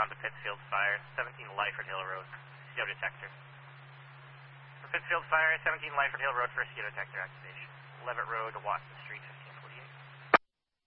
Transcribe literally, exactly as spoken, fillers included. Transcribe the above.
on to Pittsfield Fire, seventeen Lyford Hill Road, C O detector. For Pittsfield Fire, seventeen Lyford Hill Road for a C O detector activation. Levitt Road, Watson Street,